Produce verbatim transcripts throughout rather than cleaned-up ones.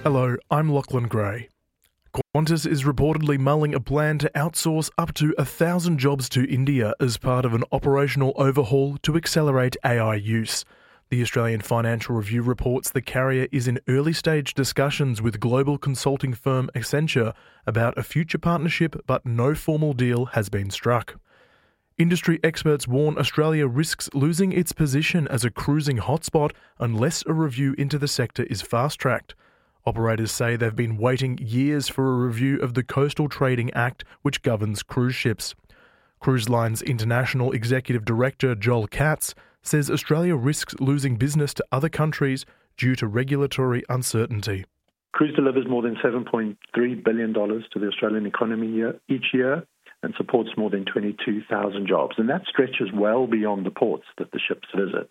Hello, I'm Lachlan Gray. Qantas is reportedly mulling a plan to outsource up to a thousand jobs to India as part of an operational overhaul to accelerate A I use. The Australian Financial Review reports the carrier is in early-stage discussions with global consulting firm Accenture about a future partnership, but no formal deal has been struck. Industry experts warn Australia risks losing its position as a cruising hotspot unless a review into the sector is fast-tracked. Operators say they've been waiting years for a review of the Coastal Trading Act, which governs cruise ships. Cruise Line's International Executive Director Joel Katz says Australia risks losing business to other countries due to regulatory uncertainty. Cruise delivers more than seven point three billion dollars to the Australian economy year, each year and supports more than twenty-two thousand jobs. And that stretches well beyond the ports that the ships visit.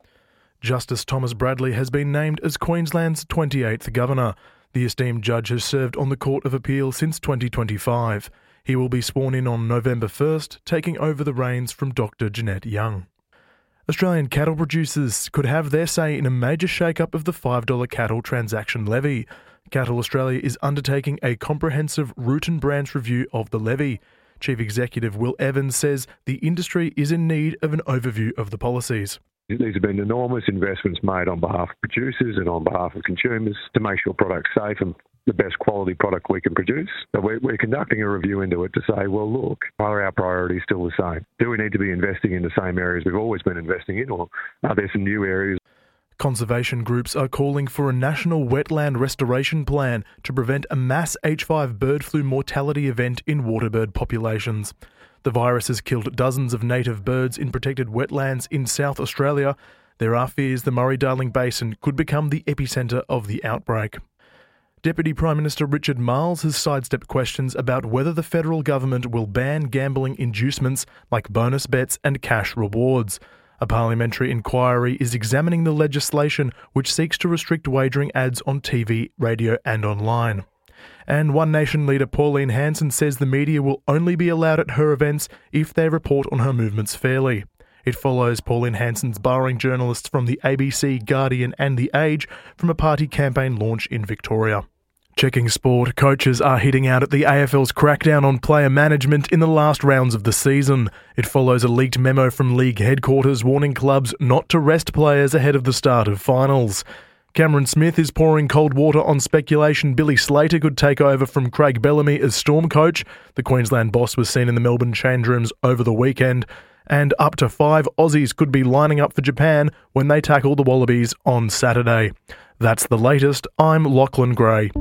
Justice Thomas Bradley has been named as Queensland's twenty-eighth Governor. The esteemed judge has served on the Court of Appeal since twenty twenty-five. He will be sworn in on November first, taking over the reins from Doctor Jeanette Young. Australian cattle producers could have their say in a major shake-up of the five dollars cattle transaction levy. Cattle Australia is undertaking a comprehensive root and branch review of the levy. Chief Executive Will Evans says the industry is in need of an overview of the policies. These have been enormous investments made on behalf of producers and on behalf of consumers to make sure product's safe and the best quality product we can produce. So we're, we're conducting a review into it to say, well, look, are our priorities still the same? Do we need to be investing in the same areas we've always been investing in, or are there some new areas? Conservation groups are calling for a national wetland restoration plan to prevent a mass H five bird flu mortality event in waterbird populations. The virus has killed dozens of native birds in protected wetlands in South Australia. There are fears the Murray-Darling Basin could become the epicentre of the outbreak. Deputy Prime Minister Richard Marles has sidestepped questions about whether the federal government will ban gambling inducements like bonus bets and cash rewards. A parliamentary inquiry is examining the legislation which seeks to restrict wagering ads on T V, radio and online. And One Nation leader Pauline Hanson says the media will only be allowed at her events if they report on her movements fairly. It follows Pauline Hanson's barring journalists from the A B C, Guardian and The Age from a party campaign launch in Victoria. Checking sport, coaches are hitting out at the A F L's crackdown on player management in the last rounds of the season. It follows a leaked memo from league headquarters warning clubs not to rest players ahead of the start of finals. Cameron Smith is pouring cold water on speculation Billy Slater could take over from Craig Bellamy as Storm coach. The Queensland boss was seen in the Melbourne change rooms over the weekend. And up to five Aussies could be lining up for Japan when they tackle the Wallabies on Saturday. That's the latest. I'm Lachlan Gray.